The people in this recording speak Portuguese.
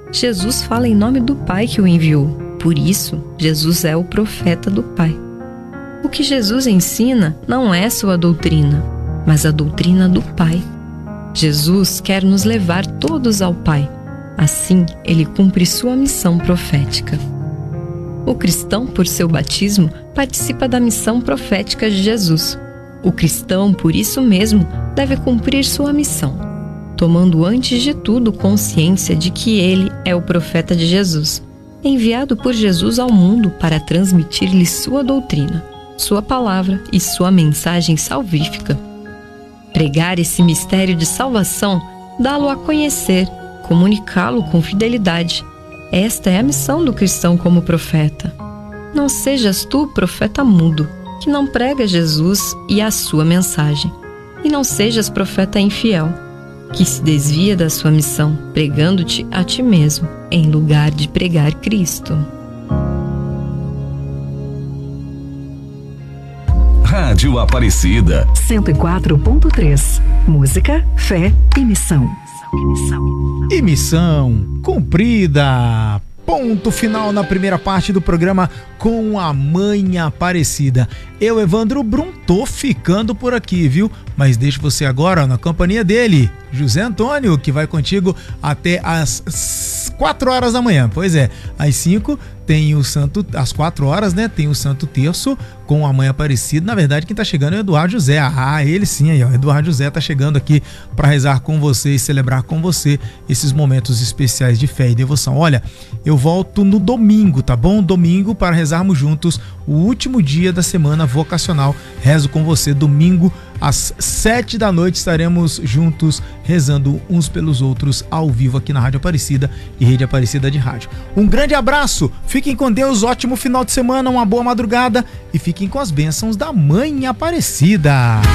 Jesus fala em nome do Pai que o enviou. Por isso, Jesus é o profeta do Pai. O que Jesus ensina não é sua doutrina, mas a doutrina do Pai. Jesus quer nos levar todos ao Pai. Assim, ele cumpre sua missão profética. O cristão, por seu batismo, participa da missão profética de Jesus. O cristão, por isso mesmo, deve cumprir sua missão, tomando antes de tudo consciência de que ele é o profeta de Jesus, enviado por Jesus ao mundo para transmitir-lhe sua doutrina, sua palavra e sua mensagem salvífica. Pregar esse mistério de salvação, dá-lo a conhecer, comunicá-lo com fidelidade. Esta é a missão do cristão como profeta. Não sejas tu profeta mudo, que não prega Jesus e a sua mensagem. E não sejas profeta infiel, que se desvia da sua missão, pregando-te a ti mesmo, em lugar de pregar Cristo. Rádio Aparecida 104.3. Música, fé e missão. E missão cumprida. Ponto final na primeira parte do programa com a Mãe Aparecida. Eu, Evandro Brum, tô ficando por aqui, viu? Mas deixo você agora na companhia dele, José Antônio, que vai contigo até às 4 horas da manhã. Pois é, às 5 tem o Santo, às 4 horas, né? Tem o Santo Terço com a Mãe Aparecida. Na verdade, quem tá chegando é o Eduardo José. Ah, ele sim aí, ó. Eduardo José tá chegando aqui para rezar com você e celebrar com você esses momentos especiais de fé e devoção. Olha, eu volto no domingo, tá bom? Domingo para rezarmos juntos o último dia da semana vocacional. Rezo com você domingo às 7 da noite, estaremos juntos rezando uns pelos outros ao vivo aqui na Rádio Aparecida e Rede Aparecida de Rádio. Um grande abraço, fiquem com Deus, ótimo final de semana, uma boa madrugada e fiquem com as bênçãos da Mãe Aparecida.